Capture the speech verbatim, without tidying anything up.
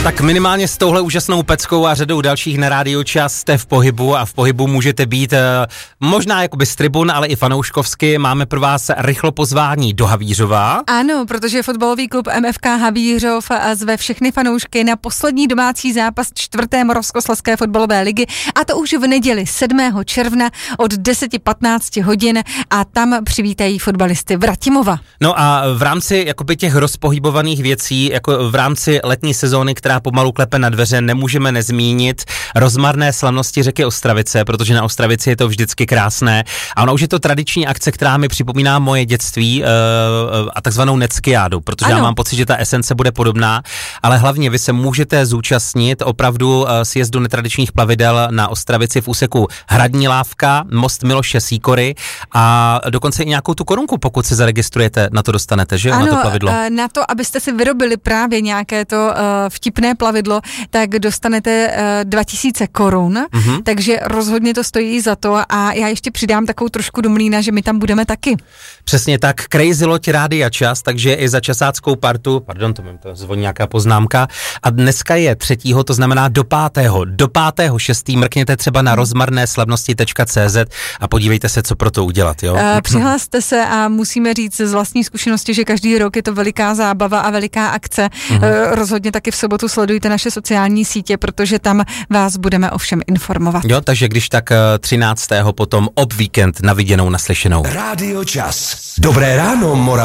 Tak minimálně s touhle úžasnou peckou a řadou dalších na Rádiu Čas jste v pohybu a v pohybu můžete být možná jakoby z tribun, ale i fanouškovsky. Máme pro vás rychlo pozvání do Havířova. Ano, protože fotbalový klub M F K Havířov zve všechny fanoušky na poslední domácí zápas čtvrté Moravskoslezské fotbalové ligy, a to už v neděli sedmého června od deset patnáct hodin, a tam přivítají fotbalisty Vratimova. No a v rámci jakoby těch rozpohybovaných věcí, jako v rámci letní sezóny, která pomalu klepe na dveře, nemůžeme nezmínit rozmarné slavnosti řeky Ostravice, protože na Ostravici je to vždycky krásné. A ona už je to tradiční akce, která mi připomíná moje dětství uh, a takzvanou Neckiádu, protože ano. Já mám pocit, že ta esence bude podobná, ale hlavně vy se můžete zúčastnit opravdu uh, sjezdu netradičních plavidel na Ostravici v úseku Hradní Lávka, most Miloše Sýkory, a dokonce i nějakou tu korunku, pokud se zaregistrujete, na to dostanete, že? Ano, na to plavidlo. Na to, abyste si vyrobili právě nějaké to uh, vtipné plavidlo, tak dostanete uh, dva tisíce korun, mm-hmm. takže rozhodně to stojí za to, a já ještě přidám takovou trošku do mlýna, že my tam budeme taky. Přesně tak, Crazy Loď Rádia Čas, takže i za časáckou partu, pardon, to mi to zvoní nějaká poznámka, a dneska je třetího, to znamená do pátého, do pátého šestý mrkněte třeba na rozmarné slavnosti tečka cé zet a podívejte se, co pro to udělat, jo? Uh, přihlaste se a musíme říct z vlastní zkušenosti, že každý rok je to veliká zábava a veliká akce. Uh, rozhodně taky v sobotu sledujte naše sociální sítě, protože tam vás budeme o všem informovat. Jo, takže když tak třináctého potom ob víkend na viděnou, naslyšenou. Rádio Čas. Dobré ráno, Moravě.